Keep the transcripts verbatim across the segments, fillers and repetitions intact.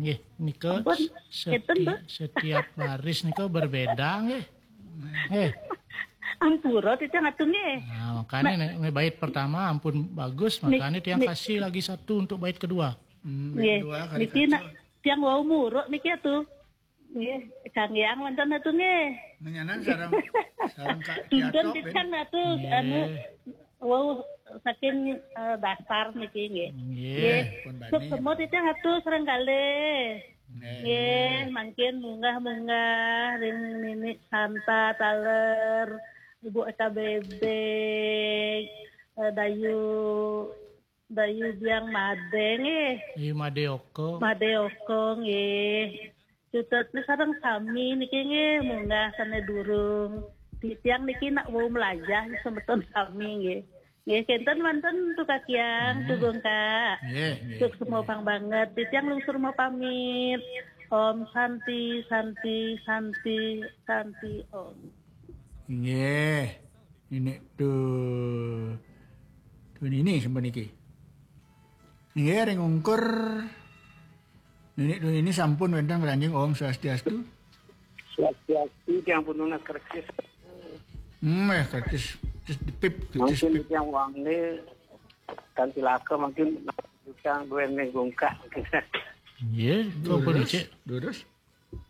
Nggih, nika Ampun, ngeten, Bu. setiap, setiap baris nika berbeda nggih. Eh, Ampura titiang atuh nggih. nah, makanya nih bait pertama ampun bagus, Nik- makanya tiang nik- kasih lagi satu untuk bait kedua. Hmm, Nggih. bait dua kali Niki nak kacau. tiang wau muruk niki atuh. Nggih, cangyang wonten atuh nggih. Menyanan sarang sarang Kak Dunten Kiatop. titiang atuh Nggih. anu wau saking eh, dasar niki nggih. Nggih. pun bani. Sup semut titiang atuh sareng kalih. Eh, Nggih, mangkin munggah-munggah ring nini Santa taler Ibu Eka Bebek eh, Dayu Dayu biang made nggih. Ayo Madeoko. Madeoko nggih. Cutet ni sareng sami niki nggih munggah sana durung. Di tiang niki nak mau melajah semeton sami nggih. Nggih kenten manten tu kakiang tugong Kak. nggih, nggih. Tuk semua pang banget. Di tiang lungsur mau pamit. Om Santi Santi Santi Santi Om. Nggih. Ini tuh. Tuh ini sampai niki. Nggih ring ungkur. Ini tuh ini sampun wentang ranjing Om Swastiastu. Swastiastu yang pununa kercis. Hmm, eh kertis kertis dipip, kertis Mungkin pip. yang wangi kan silaka mungkin yang dua nenggungka. Nggih, kau pun cek. Lurus.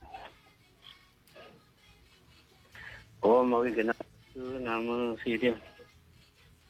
Oh mau kena nama si dia.